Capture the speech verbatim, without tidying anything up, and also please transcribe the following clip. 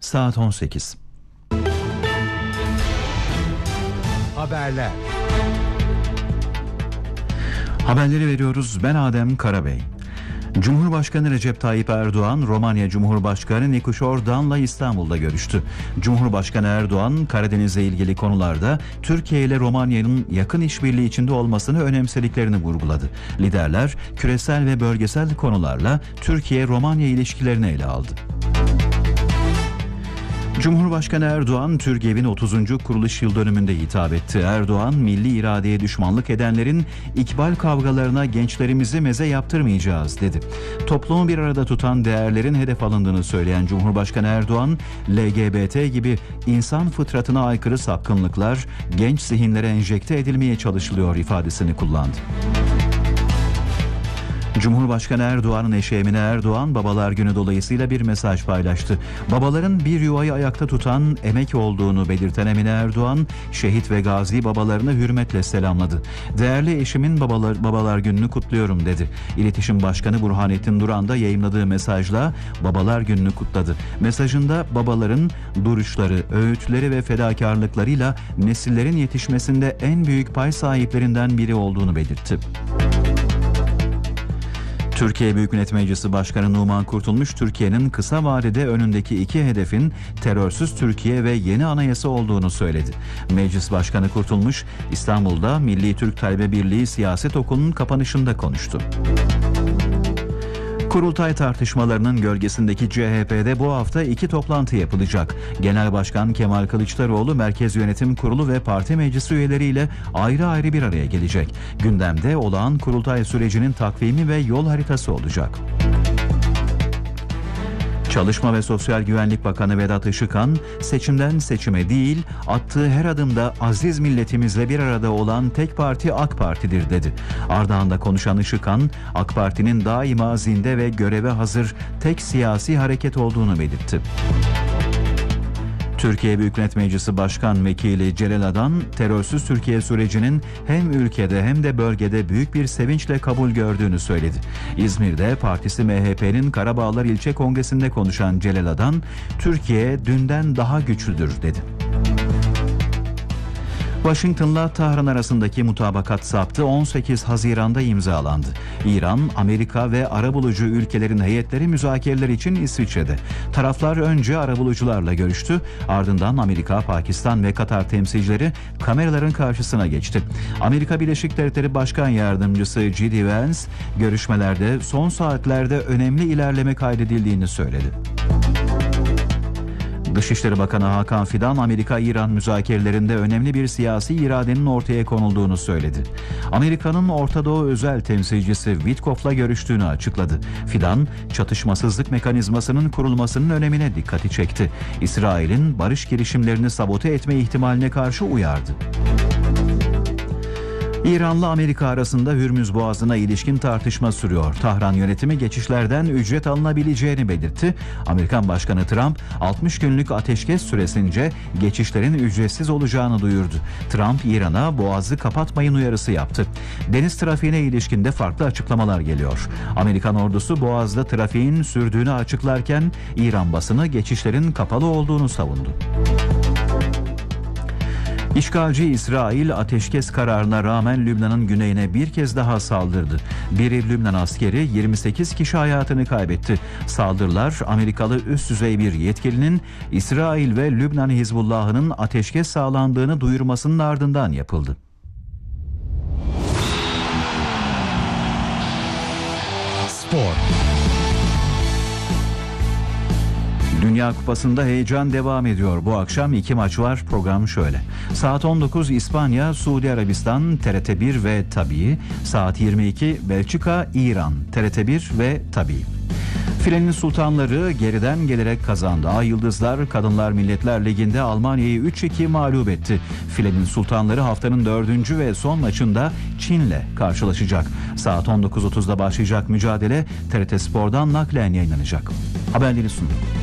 Saat on sekiz. Haberler. Haberleri veriyoruz. Ben Adem Karabey. Cumhurbaşkanı Recep Tayyip Erdoğan, Romanya Cumhurbaşkanı Nikuş Ordan'la İstanbul'da görüştü. Cumhurbaşkanı Erdoğan, Karadeniz'le ilgili konularda Türkiye ile Romanya'nın yakın işbirliği içinde olmasını önemsediklerini vurguladı. Liderler, küresel ve bölgesel konularla Türkiye-Romanya ilişkilerini ele aldı. Cumhurbaşkanı Erdoğan, TÜRGEV'in otuzuncu kuruluş yıl dönümünde hitap etti. Erdoğan, milli iradeye düşmanlık edenlerin ikbal kavgalarına gençlerimizi meze yaptırmayacağız dedi. Toplumu bir arada tutan değerlerin hedef alındığını söyleyen Cumhurbaşkanı Erdoğan, L G B T gibi insan fıtratına aykırı sapkınlıklar genç zihinlere enjekte edilmeye çalışılıyor ifadesini kullandı. Cumhurbaşkanı Erdoğan'ın eşi Emine Erdoğan, Babalar Günü dolayısıyla bir mesaj paylaştı. Babaların bir yuvayı ayakta tutan emek olduğunu belirten Emine Erdoğan, şehit ve gazi babalarını hürmetle selamladı. Değerli eşimin babalar, babalar gününü kutluyorum dedi. İletişim Başkanı Burhanettin Duran da yayımladığı mesajla Babalar Gününü kutladı. Mesajında babaların duruşları, öğütleri ve fedakarlıklarıyla nesillerin yetişmesinde en büyük pay sahiplerinden biri olduğunu belirtti. Türkiye Büyük Millet Meclisi Başkanı Numan Kurtulmuş, Türkiye'nin kısa vadede önündeki iki hedefin terörsüz Türkiye ve yeni anayasa olduğunu söyledi. Meclis Başkanı Kurtulmuş, İstanbul'da Milli Türk Talebe Birliği Siyaset Okulu'nun kapanışında konuştu. Kurultay tartışmalarının gölgesindeki C H P'de bu hafta iki toplantı yapılacak. Genel Başkan Kemal Kılıçdaroğlu, Merkez Yönetim Kurulu ve parti meclisi üyeleriyle ayrı ayrı bir araya gelecek. Gündemde olağan kurultay sürecinin takvimi ve yol haritası olacak. Çalışma ve Sosyal Güvenlik Bakanı Vedat Işıkhan, seçimden seçime değil, attığı her adımda aziz milletimizle bir arada olan tek parti AK Parti'dir dedi. Ardahan'da konuşan Işıkhan, AK Parti'nin daima zinde ve göreve hazır tek siyasi hareket olduğunu belirtti. Türkiye Büyük Millet Meclisi Başkan Vekili Celal Adan, terörsüz Türkiye sürecinin hem ülkede hem de bölgede büyük bir sevinçle kabul gördüğünü söyledi. İzmir'de partisi M H P'nin Karabağlar İlçe Kongresi'nde konuşan Celal Adan, Türkiye dünden daha güçlüdür dedi. Washington'la Tahran arasındaki mutabakat saptı on sekiz Haziran'da imzalandı. İran, Amerika ve arabulucu ülkelerin heyetleri müzakereler için İsviçre'de. Taraflar önce arabulucularla görüştü, ardından Amerika, Pakistan ve Katar temsilcileri kameraların karşısına geçti. Amerika Birleşik Devletleri Başkan Yardımcısı J D Vance, görüşmelerde son saatlerde önemli ilerleme kaydedildiğini söyledi. Dışişleri Bakanı Hakan Fidan, Amerika-İran müzakerelerinde önemli bir siyasi iradenin ortaya konulduğunu söyledi. Amerika'nın Orta Doğu özel temsilcisi Witkoff'la görüştüğünü açıkladı. Fidan, çatışmasızlık mekanizmasının kurulmasının önemine dikkati çekti. İsrail'in barış girişimlerini sabote etme ihtimaline karşı uyardı. İran'la Amerika arasında Hürmüz Boğazı'na ilişkin tartışma sürüyor. Tahran yönetimi geçişlerden ücret alınabileceğini belirtti. Amerikan Başkanı Trump, altmış günlük ateşkes süresince geçişlerin ücretsiz olacağını duyurdu. Trump, İran'a Boğaz'ı kapatmayın uyarısı yaptı. Deniz trafiğine ilişkin de farklı açıklamalar geliyor. Amerikan ordusu Boğaz'da trafiğin sürdüğünü açıklarken İran basını geçişlerin kapalı olduğunu savundu. İşgalci İsrail, ateşkes kararına rağmen Lübnan'ın güneyine bir kez daha saldırdı. Bir Lübnan askeri, yirmi sekiz kişi hayatını kaybetti. Saldırılar, Amerikalı üst düzey bir yetkilinin İsrail ve Lübnan Hizbullah'ının ateşkes sağlandığını duyurmasının ardından yapıldı. Spor. Dünya Kupası'nda heyecan devam ediyor. Bu akşam iki maç var. Program şöyle. Saat on dokuz İspanya, Suudi Arabistan, T R T bir ve Tabii. Saat yirmi iki Belçika, İran, T R T bir ve Tabii. Filenin sultanları geriden gelerek kazandı. Ay Yıldızlar Kadınlar Milletler Ligi'nde Almanya'yı üç iki mağlup etti. Filenin sultanları haftanın dördüncü ve son maçında Çin'le karşılaşacak. Saat on dokuz otuzda başlayacak mücadele T R T Spor'dan naklen yayınlanacak. Haberleri sundu.